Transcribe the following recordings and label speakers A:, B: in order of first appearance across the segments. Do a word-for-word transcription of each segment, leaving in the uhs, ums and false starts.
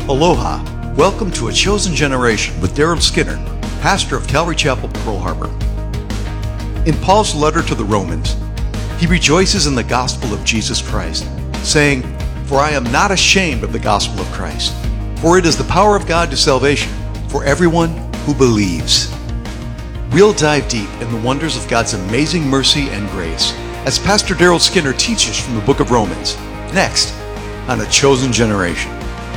A: Aloha. Welcome to A Chosen Generation with Daryl Skinner, pastor of Calvary Chapel, Pearl Harbor. In Paul's letter to the Romans, he rejoices in the gospel of Jesus Christ, saying, "For I am not ashamed of the gospel of Christ, for it is the power of God to salvation for everyone who believes." We'll dive deep in the wonders of God's amazing mercy and grace as Pastor Daryl Skinner teaches from the book of Romans, next on A Chosen Generation.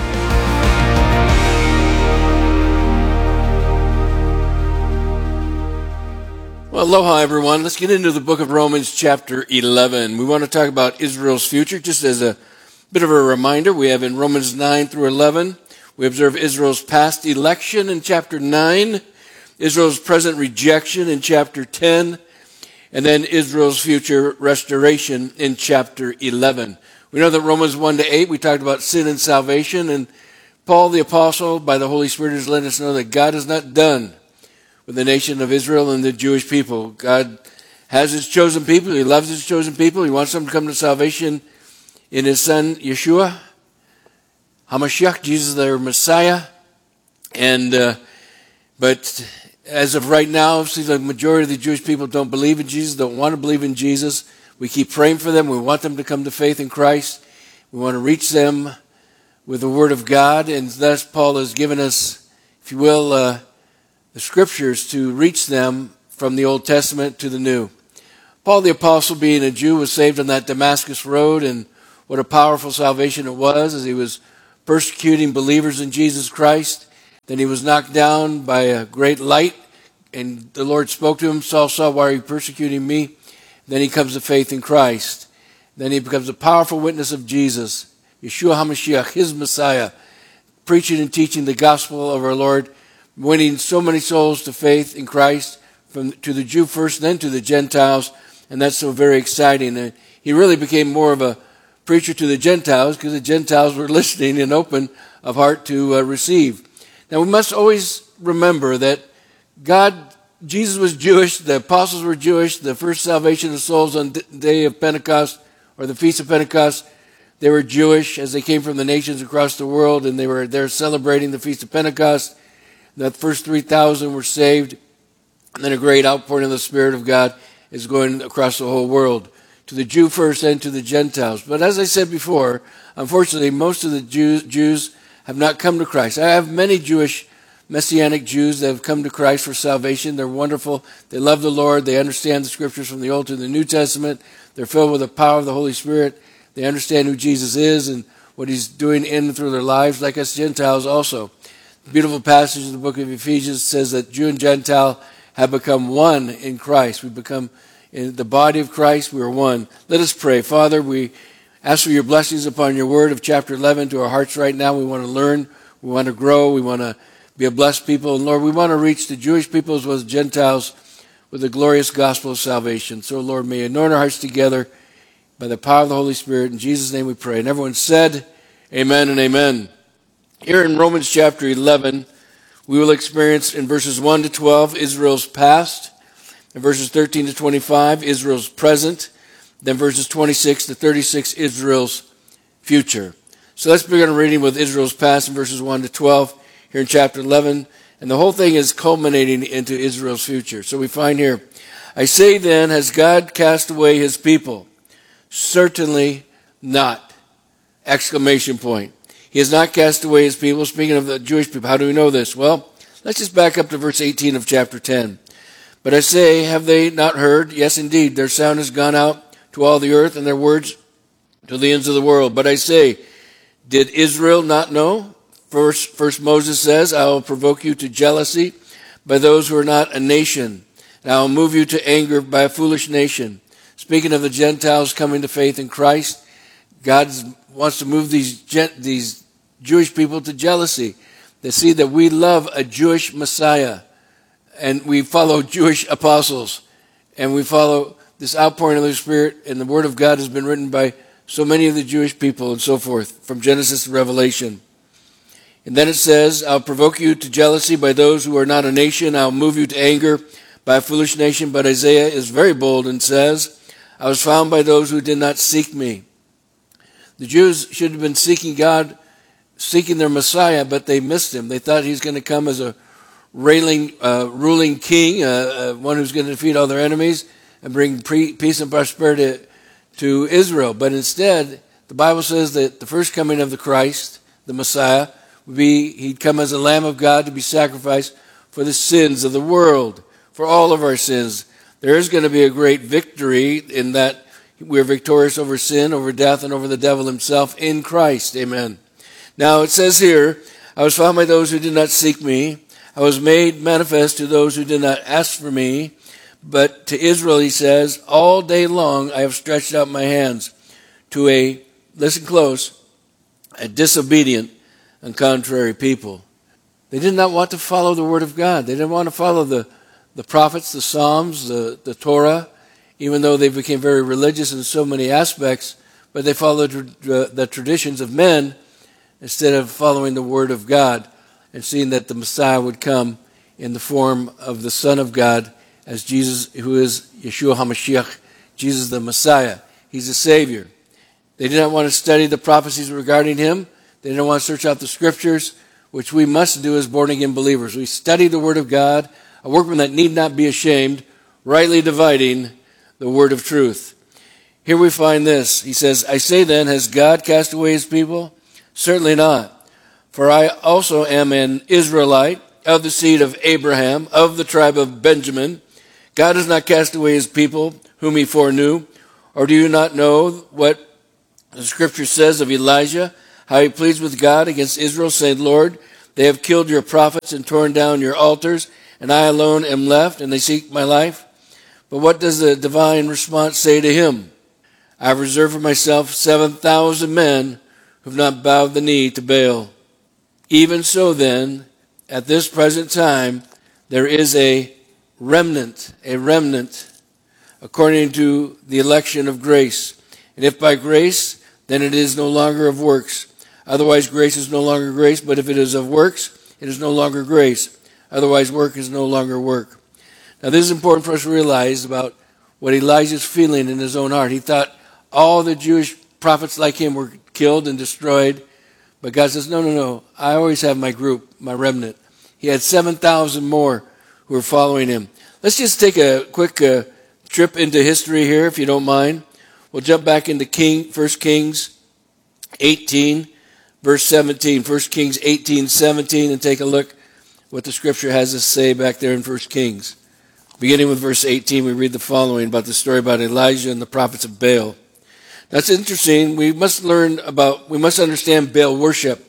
B: Well, aloha, everyone. Let's get into the book of Romans, chapter eleven. We want to talk about Israel's future. Just as a bit of a reminder, we have in Romans nine through eleven, we observe Israel's past election in chapter nine, Israel's present rejection in chapter ten, and then Israel's future restoration in chapter eleven. We know that Romans one to eight, we talked about sin and salvation, and Paul the apostle, by the Holy Spirit, has let us know that God is not done with the nation of Israel and the Jewish people. God has his chosen people. He loves his chosen people. He wants them to come to salvation in his son, Yeshua, HaMashiach, Jesus, their Messiah. And, uh, but as of right now, it seems like the majority of the Jewish people don't believe in Jesus, don't want to believe in Jesus. We keep praying for them. We want them to come to faith in Christ. We want to reach them with the Word of God. And thus, Paul has given us, if you will, uh, the scriptures to reach them from the Old Testament to the New. Paul the apostle, being a Jew, was saved on that Damascus road, and what a powerful salvation it was as he was persecuting believers in Jesus Christ. Then he was knocked down by a great light, and the Lord spoke to him, "Saul, Saul, why are you persecuting me?" Then he comes to faith in Christ. Then he becomes a powerful witness of Jesus, Yeshua HaMashiach, his Messiah, preaching and teaching the gospel of our Lord, winning so many souls to faith in Christ, from to the Jew first, then to the Gentiles, and that's so very exciting. And he really became more of a preacher to the Gentiles because the Gentiles were listening and open of heart to uh, receive. Now we must always remember that God, Jesus was Jewish, the apostles were Jewish, the first salvation of souls on the day of Pentecost, or the Feast of Pentecost, they were Jewish as they came from the nations across the world, and they were there celebrating the Feast of Pentecost. The first three thousand were saved, and then a great outpouring of the Spirit of God is going across the whole world, to the Jew first and to the Gentiles. But as I said before, unfortunately, most of the Jews, Jews have not come to Christ. I have many Jewish, Messianic Jews that have come to Christ for salvation. They're wonderful. They love the Lord. They understand the Scriptures from the Old to the New Testament. They're filled with the power of the Holy Spirit. They understand who Jesus is and what he's doing in and through their lives, like us Gentiles also. Beautiful passage in the book of Ephesians says that Jew and Gentile have become one in Christ. We become in the body of Christ. We are one. Let us pray. Father, we ask for your blessings upon your word of chapter eleven to our hearts right now. We want to learn. We want to grow. We want to be a blessed people. And Lord, we want to reach the Jewish people as well as Gentiles with the glorious gospel of salvation. So Lord, may you anoint our hearts together by the power of the Holy Spirit. In Jesus' name we pray. And everyone said, amen and amen. Here in Romans chapter eleven, we will experience in verses one to twelve, Israel's past. In verses thirteen to twenty-five, Israel's present. Then verses twenty-six to thirty-six, Israel's future. So let's begin reading with Israel's past in verses one to twelve here in chapter eleven. And the whole thing is culminating into Israel's future. So we find here, "I say then, has God cast away his people? Certainly not!" Exclamation point. He has not cast away his people. Speaking of the Jewish people, how do we know this? Well, let's just back up to verse eighteen of chapter ten. "But I say, have they not heard? Yes, indeed, their sound has gone out to all the earth, and their words to the ends of the world. But I say, did Israel not know? First, first Moses says, I will provoke you to jealousy by those who are not a nation, and I will move you to anger by a foolish nation." Speaking of the Gentiles coming to faith in Christ, God wants to move these these Jewish people to jealousy. They see that we love a Jewish Messiah, and we follow Jewish apostles, and we follow this outpouring of the Spirit, and the Word of God has been written by so many of the Jewish people and so forth, from Genesis to Revelation. And then it says, "I'll provoke you to jealousy by those who are not a nation. I'll move you to anger by a foolish nation." But Isaiah is very bold and says, "I was found by those who did not seek me." The Jews should have been seeking God seeking their Messiah, but they missed him. They thought he's going to come as a railing, uh, ruling king, uh, uh, one who's going to defeat all their enemies and bring pre- peace and prosperity to Israel. But instead, the Bible says that the first coming of the Christ, the Messiah, would be he'd come as a Lamb of God to be sacrificed for the sins of the world, for all of our sins. There is going to be a great victory in that we're victorious over sin, over death, and over the devil himself in Christ. Amen. Now it says here, I was found by those who did not seek me. I was made manifest to those who did not ask for me. But to Israel, he says, all day long I have stretched out my hands to a, listen close, a disobedient and contrary people. They did not want to follow the word of God. They didn't want to follow the, the prophets, the Psalms, the, the Torah, even though they became very religious in so many aspects, but they followed the traditions of men instead of following the word of God and seeing that the Messiah would come in the form of the Son of God as Jesus, who is Yeshua HaMashiach, Jesus the Messiah. He's the Savior. They did not want to study the prophecies regarding him. They didn't want to search out the scriptures, which we must do as born-again believers. We study the word of God, a workman that need not be ashamed, rightly dividing the word of truth. Here we find this. He says, I say then, has God cast away his people? Certainly not. For I also am an Israelite, of the seed of Abraham, of the tribe of Benjamin. God has not cast away his people, whom he foreknew. Or do you not know what the scripture says of Elijah, how he pleads with God against Israel, saying, Lord, they have killed your prophets and torn down your altars, and I alone am left, and they seek my life. But what does the divine response say to him? I have reserved for myself seven thousand men who have not bowed the knee to Baal. Even so then, at this present time, there is a remnant, a remnant, according to the election of grace. And if by grace, then it is no longer of works. Otherwise, grace is no longer grace, but if it is of works, it is no longer grace. Otherwise, work is no longer work. Now, this is important for us to realize about what Elijah's feeling in his own heart. He thought all the Jewish prophets like him were killed and destroyed. But God says, no, no, no. I always have my group, my remnant. He had seven thousand more who were following him. Let's just take a quick uh, trip into history here, if you don't mind. We'll jump back into King, First Kings eighteen, verse seventeen. First Kings eighteen, seventeen, and take a look what the scripture has to say back there in First Kings. Beginning with verse eighteen, we read the following about the story about Elijah and the prophets of Baal. That's interesting. We must learn about, we must understand Baal worship.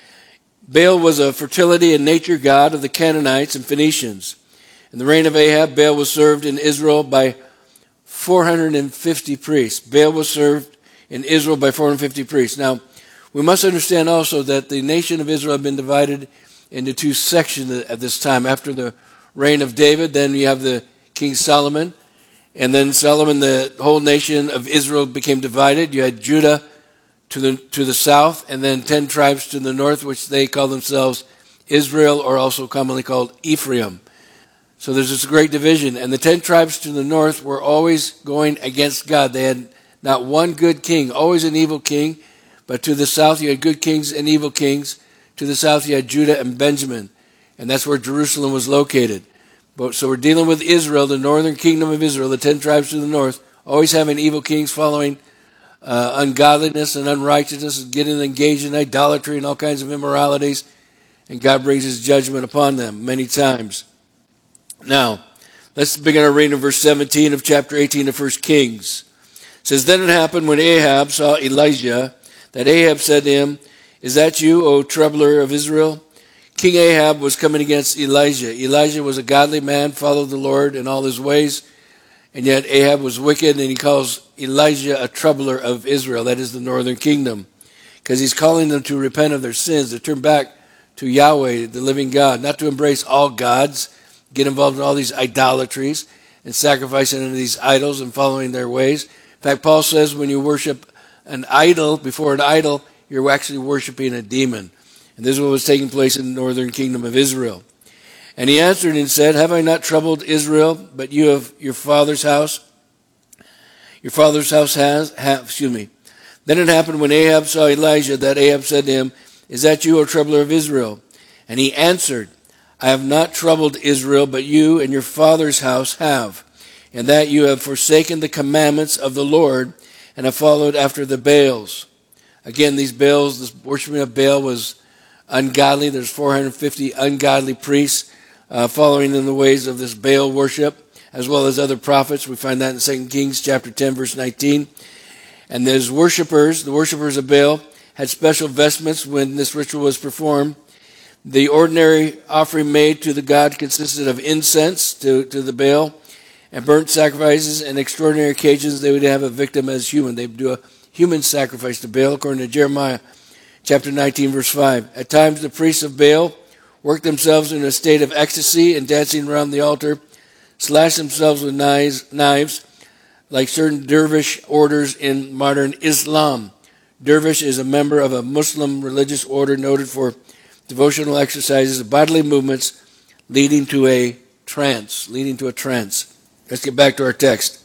B: Baal was a fertility and nature god of the Canaanites and Phoenicians. In the reign of Ahab, Baal was served in Israel by four hundred fifty priests. Baal was served in Israel by four hundred fifty priests. Now, we must understand also that the nation of Israel had been divided into two sections at this time. After the reign of David, then you have the King Solomon, and then Solomon, the whole nation of Israel became divided. You had Judah to the to the south, and then ten tribes to the north, which they call themselves Israel, or also commonly called Ephraim. So there's this great division, and the ten tribes to the north were always going against God. They had not one good king, always an evil king, but to the south you had good kings and evil kings. To the south you had Judah and Benjamin, and that's where Jerusalem was located. But, so we're dealing with Israel, the northern kingdom of Israel, the ten tribes to the north, always having evil kings following uh, ungodliness and unrighteousness, and getting engaged in idolatry and all kinds of immoralities, and God brings his judgment upon them many times. Now, let's begin our reading of verse seventeen of chapter eighteen of First Kings. It says, Then it happened when Ahab saw Elijah, that Ahab said to him, Is that you, O troubler of Israel? King Ahab was coming against Elijah. Elijah was a godly man, followed the Lord in all his ways, and yet Ahab was wicked, and he calls Elijah a troubler of Israel. That is the northern kingdom, because he's calling them to repent of their sins, to turn back to Yahweh, the living God, not to embrace all gods, get involved in all these idolatries and sacrificing unto these idols and following their ways. In fact, Paul says when you worship an idol before an idol, you're actually worshiping a demon. And this is what was taking place in the northern kingdom of Israel. And he answered and said, Have I not troubled Israel, but you have your father's house? Your father's house has, have, excuse me. Then it happened when Ahab saw Elijah, that Ahab said to him, Is that you, O troubler of Israel? And he answered, I have not troubled Israel, but you and your father's house have, and that you have forsaken the commandments of the Lord and have followed after the Baals. Again, these Baals, this worshiping of Baal was ungodly. There's four hundred fifty ungodly priests uh, following in the ways of this Baal worship, as well as other prophets. We find that in Second Kings chapter ten, verse nineteen. And those worshipers, the worshipers of Baal, had special vestments when this ritual was performed. The ordinary offering made to the god consisted of incense to, to the Baal and burnt sacrifices. And extraordinary occasions, they would have a victim as human. They would do a human sacrifice to Baal, according to Jeremiah chapter nineteen, verse five. At times, the priests of Baal worked themselves in a state of ecstasy and dancing around the altar, slashed themselves with knives, knives like certain dervish orders in modern Islam. Dervish is a member of a Muslim religious order noted for devotional exercises, bodily movements leading to a trance, leading to a trance. Let's get back to our text.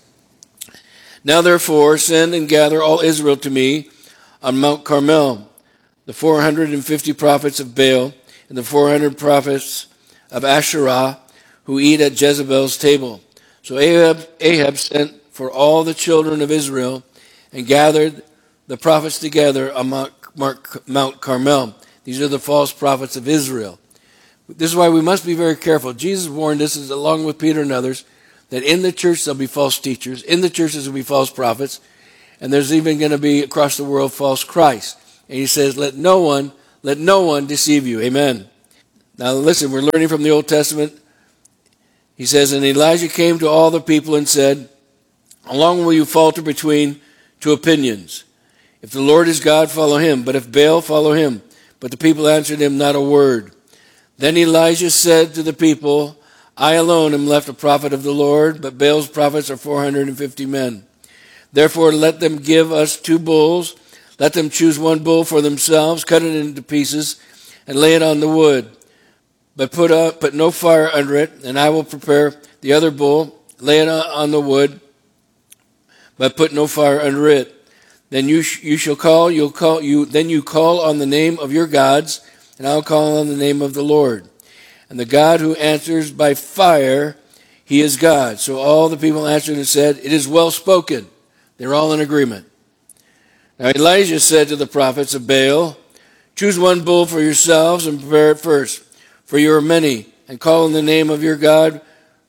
B: Now therefore, send and gather all Israel to me on Mount Carmel, the four hundred fifty prophets of Baal and the four hundred prophets of Asherah who eat at Jezebel's table. So Ahab, Ahab sent for all the children of Israel and gathered the prophets together on Mount, Mount Carmel. These are the false prophets of Israel. This is why we must be very careful. Jesus warned us, along with Peter and others, that in the church there'll be false teachers, in the church there'll be false prophets, and there's even going to be across the world false Christ. And he says, let no one, let no one deceive you. Amen. Now listen, we're learning from the Old Testament. He says, and Elijah came to all the people and said, how long will you falter between two opinions? If the Lord is God, follow him. But if Baal, follow him. But the people answered him not a word. Then Elijah said to the people, I alone am left a prophet of the Lord, but Baal's prophets are four hundred fifty men. Therefore let them give us two bulls. Let them choose one bull for themselves, cut it into pieces, and lay it on the wood. But put up, put no fire under it, and I will prepare the other bull, lay it on the wood, but put no fire under it. Then you sh- you shall call, you'll call you. Then you call on the name of your gods, and I'll call on the name of the Lord. And the God who answers by fire, he is God. So all the people answered and said, it is well spoken. They're all in agreement. Now Elijah said to the prophets of Baal, choose one bull for yourselves and prepare it first, for you are many, and call on the name of your God,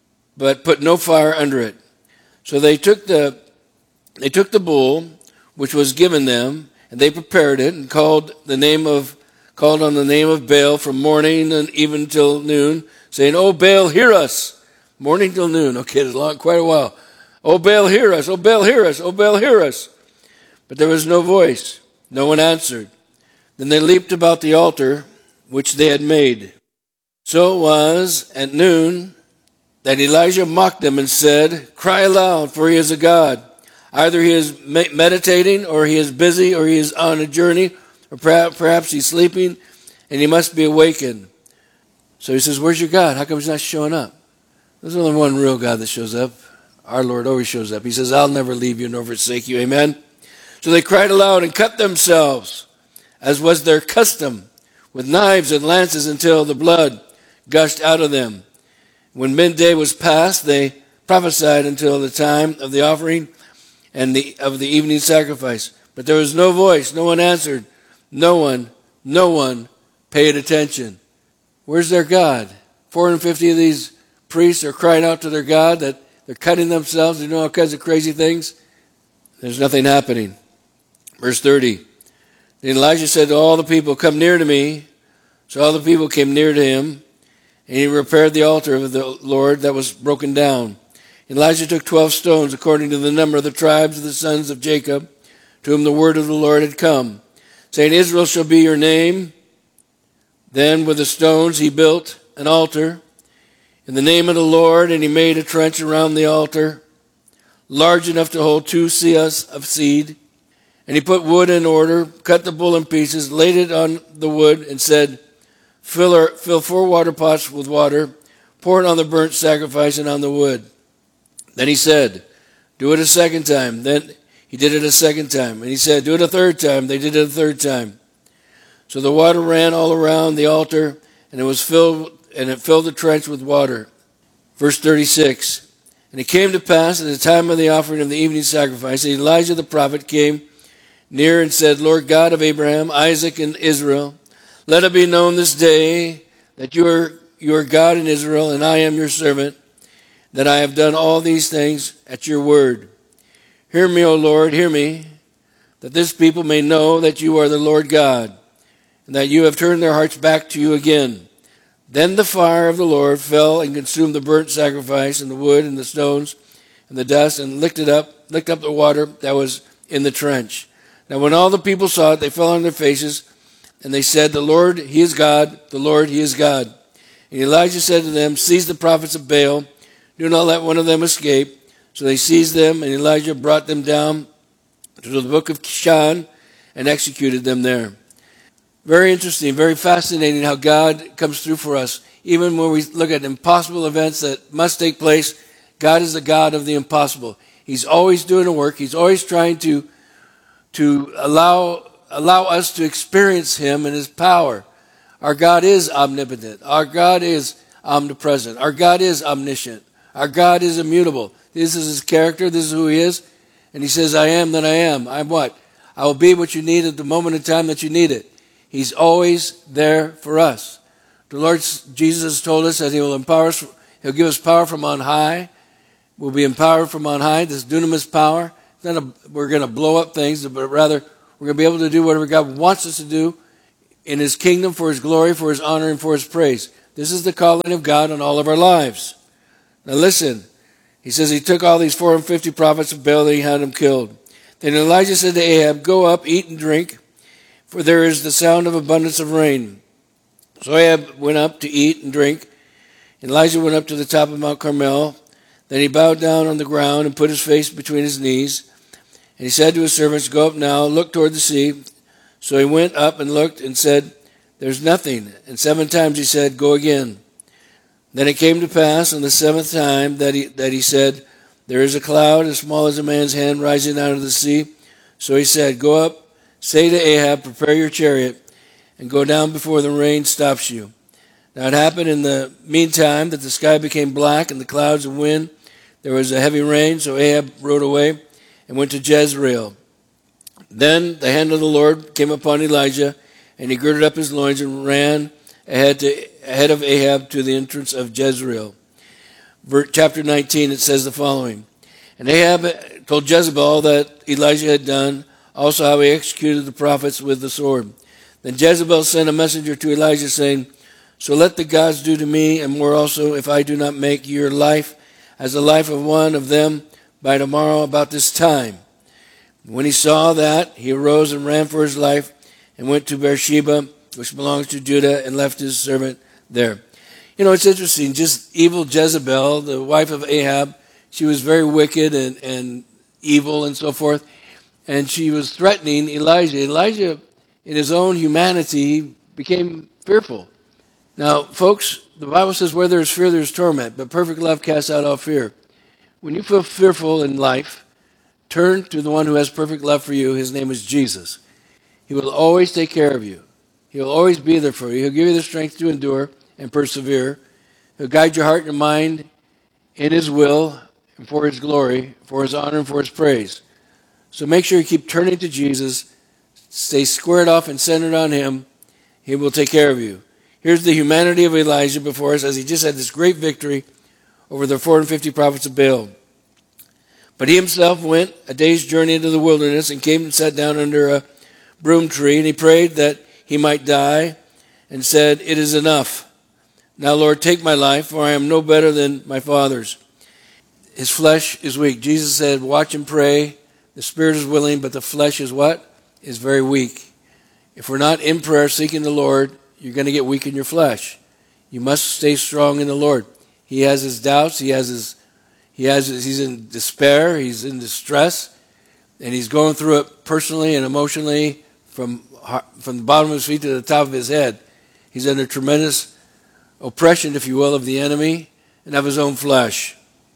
B: but put no fire under it. So they took the they took the bull which was given them, and they prepared it and called the name of called on the name of Baal from morning and even till noon, saying, "O Baal, hear us!" Morning till noon. Okay, it's long, quite a while. "O Baal, hear us! O Baal, hear us! O Baal, hear us!" But there was no voice. No one answered. Then they leaped about the altar which they had made. So it was at noon that Elijah mocked them and said, "Cry aloud, for he is a god. Either he is meditating, or he is busy, or he is on a journey, or perhaps he's sleeping, and he must be awakened." So he says, "Where's your God? How come he's not showing up?" There's only one real God that shows up. Our Lord always shows up. He says, "I'll never leave you nor forsake you." Amen. So they cried aloud and cut themselves, as was their custom, with knives and lances until the blood gushed out of them. When midday was past, they prophesied until the time of the offering and the, of the evening sacrifice. But there was no voice. No one answered. No one, no one paid attention. Where's their God? four hundred fifty of these priests are crying out to their God that they're cutting themselves. They're doing all kinds of crazy things. There's nothing happening. Verse thirty. Then Elijah said to all the people, "Come near to me." So all the people came near to him, and he repaired the altar of the Lord that was broken down. Elijah took twelve stones, according to the number of the tribes of the sons of Jacob, to whom the word of the Lord had come, saying, "Israel shall be your name." Then with the stones he built an altar in the name of the Lord, and he made a trench around the altar, large enough to hold two seahs of seed. And he put wood in order, cut the bull in pieces, laid it on the wood, and said, Fill, our, fill four water pots with water, pour it on the burnt sacrifice and on the wood. Then he said, "Do it a second time." Then he did it a second time. And he said, "Do it a third time." They did it a third time. So the water ran all around the altar, and it was filled, and it filled the trench with water. Verse thirty-six. And it came to pass at the time of the offering of the evening sacrifice, that Elijah the prophet came near and said, Lord God of Abraham, Isaac, and Israel, let it be known this day that you are, you are God in Israel, and I am your servant, that I have done all these things at your word. Hear me, O Lord, hear me, that this people may know that you are the Lord God, and that you have turned their hearts back to you again. Then the fire of the Lord fell and consumed the burnt sacrifice and the wood and the stones and the dust, and licked it up, licked up the water that was in the trench. Now when all the people saw it, they fell on their faces, and they said, The Lord, He is God, the Lord, He is God. And Elijah said to them, Seize the prophets of Baal, do not let one of them escape. So they seized them, and Elijah brought them down to the brook of Kishon and executed them there. Very interesting, very fascinating how God comes through for us. Even when we look at impossible events that must take place, God is the God of the impossible. He's always doing a work. He's always trying to, to allow, allow us to experience Him and His power. Our God is omnipotent. Our God is omnipresent. Our God is omniscient. Our God is immutable. This is His character. This is who He is. And He says, I am that I am. I'm what? I will be what you need at the moment in time that you need it. He's always there for us. The Lord Jesus told us that He will empower us. He'll give us power from on high. We'll be empowered from on high. This dunamis power. It's not a, we're going to blow up things, but rather we're going to be able to do whatever God wants us to do in His kingdom for His glory, for His honor, and for His praise. This is the calling of God on all of our lives. Now listen. He says He took all these four hundred fifty prophets of Baal and He had them killed. Then Elijah said to Ahab, Go up, eat and drink, for there is the sound of abundance of rain. So Ahab went up to eat and drink. Elijah went up to the top of Mount Carmel. Then he bowed down on the ground and put his face between his knees. And he said to his servants, Go up now, look toward the sea. So he went up and looked and said, There's nothing. And seven times he said, Go again. Then it came to pass on the seventh time that he, that he said, There is a cloud as small as a man's hand rising out of the sea. So he said, Go up, say to Ahab, Prepare your chariot, and go down before the rain stops you. Now it happened in the meantime that the sky became black and the clouds and wind. There was a heavy rain, so Ahab rode away and went to Jezreel. Then the hand of the Lord came upon Elijah, and he girded up his loins and ran ahead, to, ahead of Ahab to the entrance of Jezreel. Chapter nineteen, it says the following. And Ahab told Jezebel all that Elijah had done, also how he executed the prophets with the sword. Then Jezebel sent a messenger to Elijah, saying, So let the gods do to me, and more also, if I do not make your life as the life of one of them by tomorrow about this time. When he saw that, he arose and ran for his life, and went to Beersheba, which belongs to Judah, and left his servant there. You know, it's interesting, just evil Jezebel, the wife of Ahab, she was very wicked and, and evil and so forth, and she was threatening Elijah. Elijah, in his own humanity, became fearful. Now, folks, the Bible says where there is fear, there is torment, but perfect love casts out all fear. When you feel fearful in life, turn to the one who has perfect love for you. His name is Jesus. He will always take care of you. He will always be there for you. He'll give you the strength to endure and persevere. He'll guide your heart and your mind in His will and for His glory, for His honor and for His praise. So make sure you keep turning to Jesus. Stay squared off and centered on Him. He will take care of you. Here's the humanity of Elijah before us as he just had this great victory over the four hundred fifty prophets of Baal. But he himself went a day's journey into the wilderness and came and sat down under a broom tree, and he prayed that he might die and said, It is enough. Now, Lord, take my life, for I am no better than my fathers. His flesh is weak. Jesus said, watch and pray. The spirit is willing, but the flesh is what? Is very weak. If we're not in prayer seeking the Lord, you're going to get weak in your flesh. You must stay strong in the Lord. He has his doubts. He has his, he has his, he's in despair. He's in distress. And he's going through it personally and emotionally from, from the bottom of his feet to the top of his head. He's under tremendous oppression, if you will, of the enemy and of his own flesh.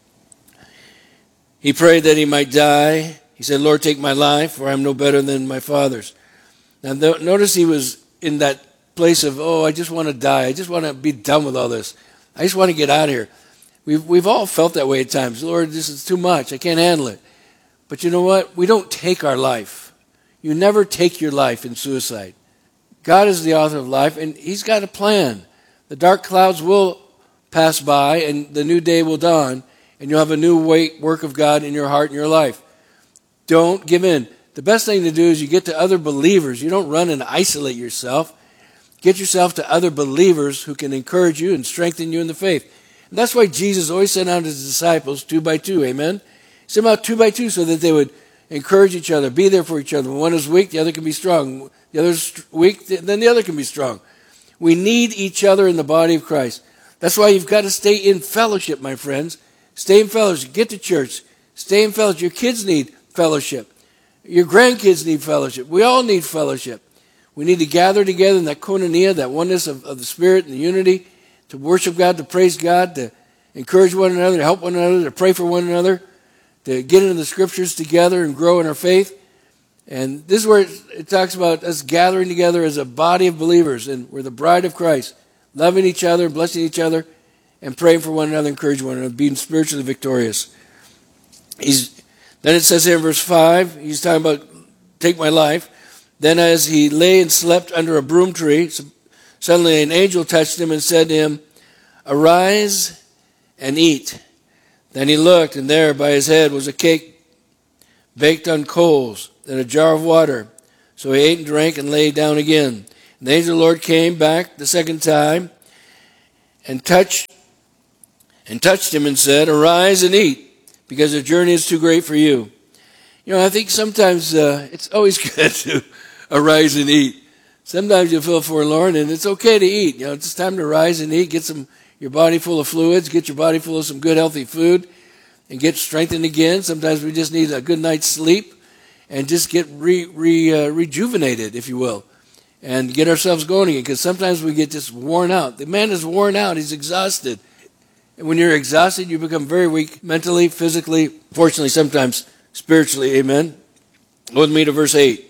B: He prayed that he might die. He said, Lord, take my life, for I am no better than my fathers. Now, notice he was in that place of, oh, I just want to die. I just want to be done with all this. I just want to get out of here. We've, we've all felt that way at times. Lord, this is too much. I can't handle it. But you know what? We don't take our life. You never take your life in suicide. God is the author of life, and he's got a plan. The dark clouds will pass by, and the new day will dawn, and you'll have a new work of God in your heart and your life. Don't give in. The best thing to do is you get to other believers. You don't run and isolate yourself. Get yourself to other believers who can encourage you and strengthen you in the faith. And that's why Jesus always sent out his disciples two by two, amen? He sent them out two by two so that they would encourage each other, be there for each other. When one is weak, the other can be strong. The other's weak, then the other can be strong. We need each other in the body of Christ. That's why you've got to stay in fellowship, my friends. Stay in fellowship. Get to church. Stay in fellowship. Your kids need fellowship. Your grandkids need fellowship. We all need fellowship. We need to gather together in that koinonia, that oneness of, of the Spirit and the unity, to worship God, to praise God, to encourage one another, to help one another, to pray for one another, to get into the Scriptures together and grow in our faith. And this is where it, it talks about us gathering together as a body of believers, and we're the bride of Christ, loving each other, blessing each other, and praying for one another, encouraging one another, being spiritually victorious. He's, then it says here in verse five, he's talking about take my life. Then as he lay and slept under a broom tree, suddenly an angel touched him and said to him, arise and eat. Then he looked, and there by his head was a cake baked on coals and a jar of water. So he ate and drank and lay down again. And the angel of the Lord came back the second time and touched and touched him and said, arise and eat, because the journey is too great for you. You know, I think sometimes uh, it's always good to arise and eat. Sometimes you feel forlorn, and it's okay to eat. You know, it's time to rise and eat, get some your body full of fluids, get your body full of some good, healthy food, and get strengthened again. Sometimes we just need a good night's sleep and just get re, re, uh, rejuvenated, if you will, and get ourselves going again, because sometimes we get just worn out. The man is worn out. He's exhausted. And when you're exhausted, you become very weak mentally, physically, fortunately, sometimes spiritually. Amen. Go with me to verse eight.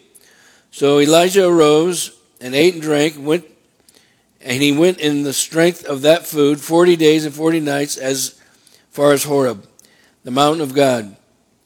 B: So Elijah arose and ate and drank, and went, and he went in the strength of that food forty days and forty nights as far as Horeb, the mountain of God.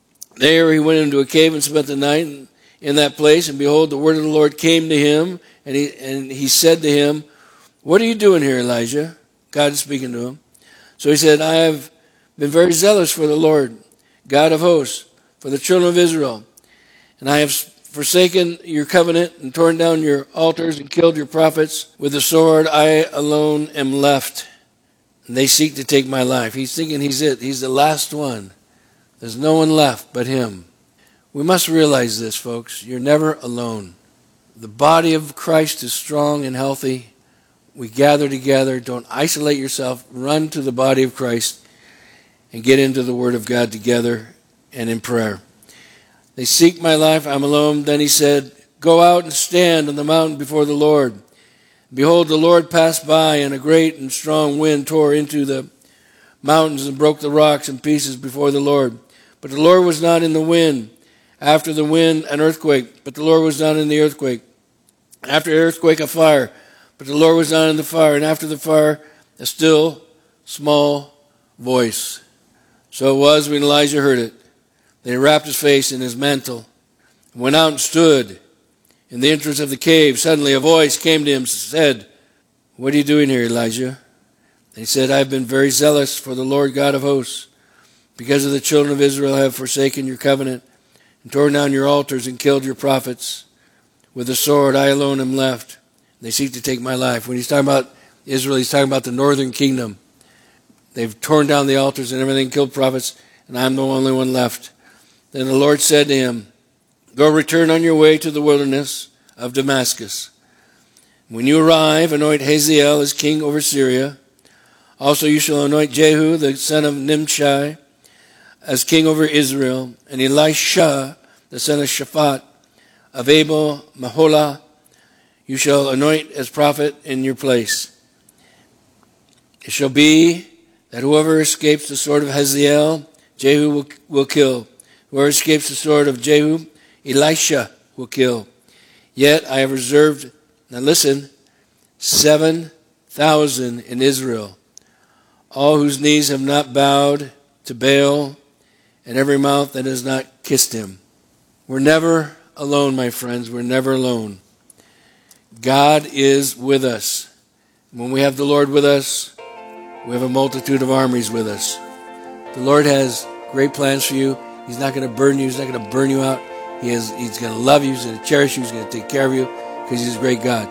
B: There he went into a cave and spent the night in that place, and behold, the word of the Lord came to him, and he, and he said to him, what are you doing here, Elijah? God is speaking to him. So he said, I have been very zealous for the Lord, God of hosts, for the children of Israel, and I have forsaken your covenant and torn down your altars and killed your prophets. With the sword I alone am left, and they seek to take my life. He's thinking he's it. He's the last one. There's no one left but him. We must realize this, folks. You're never alone. The body of Christ is strong and healthy. We gather together. Don't isolate yourself. Run to the body of Christ and get into the Word of God together and in prayer. They seek my life. I'm alone. Then he said, go out and stand on the mountain before the Lord. Behold, the Lord passed by, and a great and strong wind tore into the mountains and broke the rocks in pieces before the Lord. But the Lord was not in the wind. After the wind, an earthquake, but the Lord was not in the earthquake. After the earthquake, a fire, but the Lord was not in the fire. And after the fire, a still, small voice. So it was when Elijah heard it. Then he wrapped his face in his mantle, and went out and stood in the entrance of the cave. Suddenly a voice came to him and said, what are you doing here, Elijah? And he said, I have been very zealous for the Lord God of hosts. Because of the children of Israel I have forsaken your covenant, and torn down your altars, and killed your prophets. With the sword I alone am left. They seek to take my life. When he's talking about Israel, he's talking about the northern kingdom. They've torn down the altars and everything, killed prophets, and I'm the only one left. Then the Lord said to him, go return on your way to the wilderness of Damascus. When you arrive, anoint Hazael as king over Syria. Also you shall anoint Jehu, the son of Nimshi, as king over Israel, and Elisha, the son of Shaphat, of Abel Maholah, you shall anoint as prophet in your place. It shall be that whoever escapes the sword of Hazael, Jehu will, will kill. Whoever escapes the sword of Jehu, Elisha will kill. Yet I have reserved Now listen, seven thousand in Israel, all whose knees have not bowed to Baal, and every mouth that has not kissed him. We're never alone, my friends. We're never alone. God is with us. When we have the Lord with us, we have a multitude of armies with us. The Lord has great plans for you. He's not going to burden you. He's not going to burn you out. He is, he's going to love you. He's going to cherish you. He's going to take care of you because he's a great God.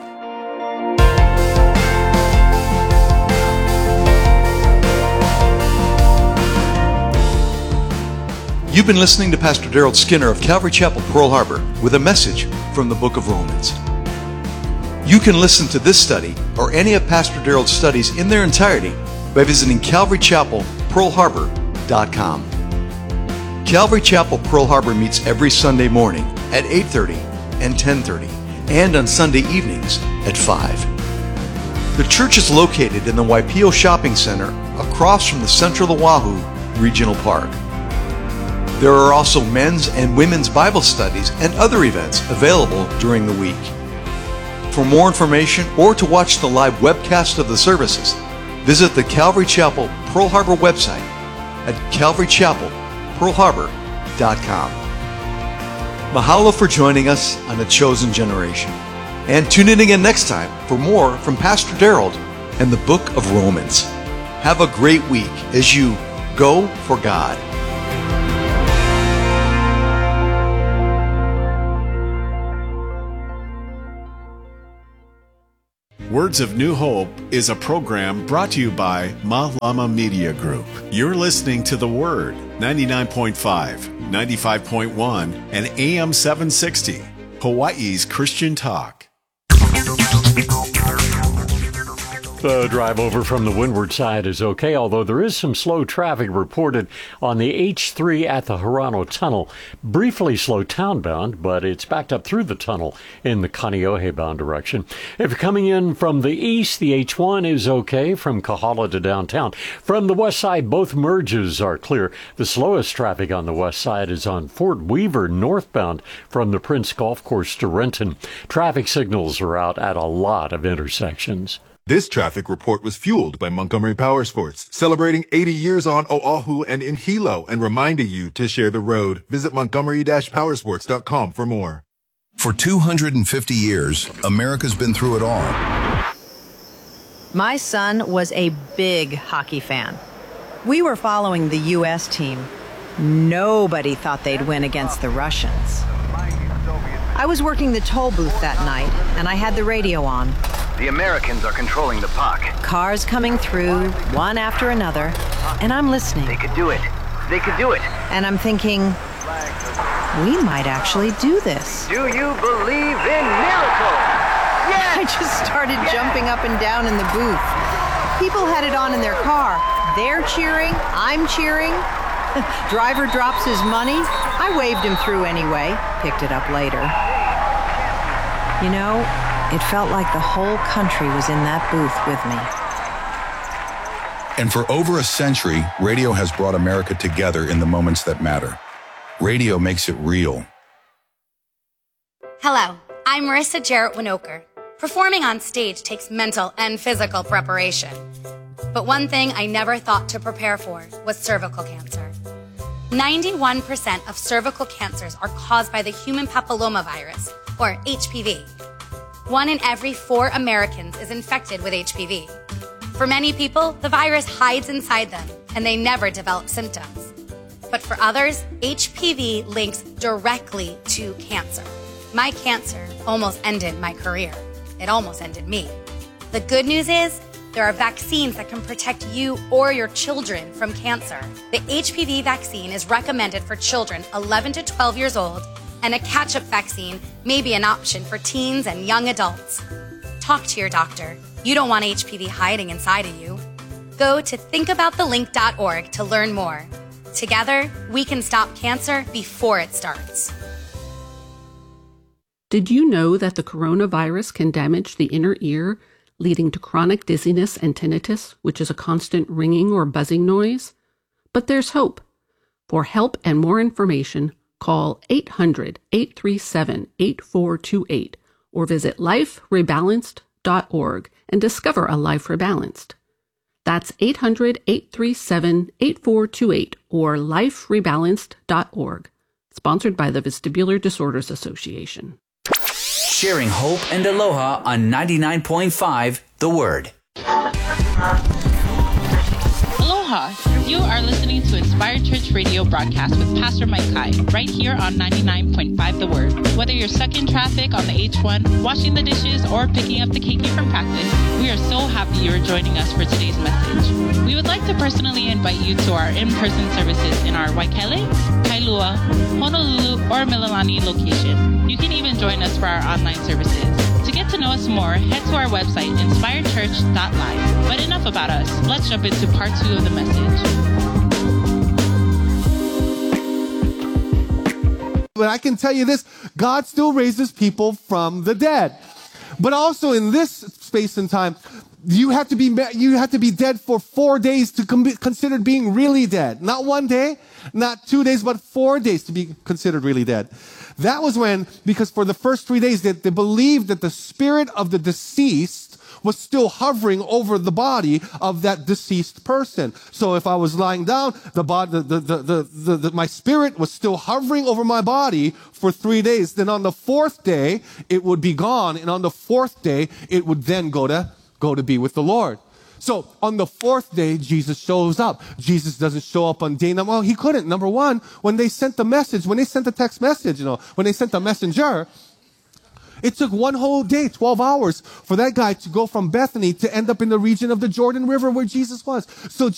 A: You've been listening to Pastor Daryl Skinner of Calvary Chapel, Pearl Harbor, with a message from the book of Romans. You can listen to this study or any of Pastor Daryl's studies in their entirety by visiting calvary chapel pearl harbor dot com. Calvary Chapel, Pearl Harbor meets every Sunday morning at eight thirty and ten thirty, and on Sunday evenings at five. The church is located in the Waipio Shopping Center across from the Central Oahu Regional Park. There are also men's and women's Bible studies and other events available during the week. For more information or to watch the live webcast of the services, visit the Calvary Chapel Pearl Harbor website at calvary chapel pearl harbor dot com. Mahalo for joining us on A Chosen Generation. And tune in again next time for more from Pastor Daryl and the book of Romans. Have a great week as you go for God.
C: Words of New Hope is a program brought to you by Mahlama Media Group. You're listening to The Word, ninety-nine point five, ninety-five point one, and A M seven sixty, Hawaii's Christian Talk.
D: The drive over from the windward side is okay, although there is some slow traffic reported on the H three at the Hirano Tunnel. Briefly slow townbound, but it's backed up through the tunnel in the Kaneohe bound direction. If you're coming in from the east, the H one is okay from Kahala to downtown. From the west side, both merges are clear. The slowest traffic on the west side is on Fort Weaver northbound from the Prince Golf Course to Renton. Traffic signals are out at a lot of intersections.
E: This traffic report was fueled by Montgomery Power Sports, celebrating eighty years on Oahu and in Hilo, and reminding you to share the road. Visit montgomery dash powersports dot com for more.
F: For two hundred fifty years, America's been through it all.
G: My son was a big hockey fan. We were following the U S team. Nobody thought they'd win against the Russians. I was working the toll booth that night, and I had the radio on.
H: The Americans are controlling the puck.
G: Cars coming through, one after another, and I'm listening.
H: They could do it. They could do it.
G: And I'm thinking, we might actually do this.
H: Do you believe in miracles? Yes!
G: I just started yes! jumping up and down in the booth. People had it on in their car. They're cheering, I'm cheering. Driver drops his money. I waved him through anyway, picked it up later. You know, it felt like the whole country was in that booth with me.
F: And for over a century, radio has brought America together in the moments that matter. Radio makes it real.
I: Hello, I'm Marissa Jarrett Winokur. Performing on stage takes mental and physical preparation. But one thing I never thought to prepare for was cervical cancer. ninety-one percent of cervical cancers are caused by the human papillomavirus, or H P V. One in every four Americans is infected with H P V. For many people, the virus hides inside them, and they never develop symptoms. But for others, H P V links directly to cancer. My cancer almost ended my career. It almost ended me. The good news is, there are vaccines that can protect you or your children from cancer. The H P V vaccine is recommended for children eleven to twelve years old, and a catch-up vaccine may be an option for teens and young adults. Talk to your doctor. You don't want H P V hiding inside of you. Go to think about the link dot org to learn more. Together, we can stop cancer before it starts.
J: Did you know that the coronavirus can damage the inner ear, leading to chronic dizziness and tinnitus, which is a constant ringing or buzzing noise? But there's hope. For help and more information, call eight hundred, eight three seven, eight four two eight or visit life rebalanced dot org and discover a life rebalanced. That's eight hundred, eight three seven, eight four two eight or life rebalanced dot org. Sponsored by the Vestibular Disorders Association.
K: Sharing hope and aloha on ninety-nine point five The Word.
L: Aloha! You are listening to Inspired Church Radio broadcast with Pastor Mike Kai, right here on ninety-nine point five The Word. Whether you're stuck in traffic on the H one, washing the dishes, or picking up the keiki from practice, we are so happy you're joining us for today's message. We would like to personally invite you to our in-person services in our Waikele, Kailua, Honolulu, or Mililani location. You can even join us for our online services. To get to know us more, head to our website, inspired church dot live. But enough about us. Let's jump into part two of the message.
M: But I can tell you this, God still raises people from the dead. But also in this space and time, you have to be you have to be dead for four days to be considered being really dead. Not one day, not two days, but four days to be considered really dead. That was when, because for the first three days, that they believed that the spirit of the deceased was still hovering over the body of that deceased person. So if I was lying down, the body, the, the, the, the, the, my spirit was still hovering over my body for three days. Then on the fourth day, it would be gone. And on the fourth day, it would then go to, go to be with the Lord. So on the fourth day, Jesus shows up. Jesus doesn't show up on day number. Well, he couldn't. Number one, when they sent the message, when they sent the text message, you know, when they sent the messenger, it took one whole day, twelve hours, for that guy to go from Bethany to end up in the region of the Jordan River where Jesus was. So